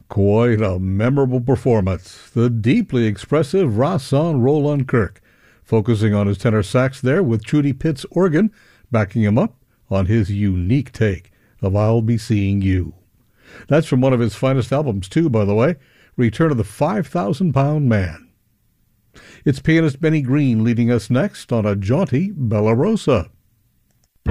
Quite a memorable performance. The deeply expressive Rahsaan Roland Kirk, focusing on his tenor sax there with Trudy Pitt's organ, backing him up on his unique take of I'll Be Seeing You. That's from one of his finest albums too, by the way, Return of the 5,000-Pound Man. It's pianist Benny Green leading us next on a jaunty Bella Rosa.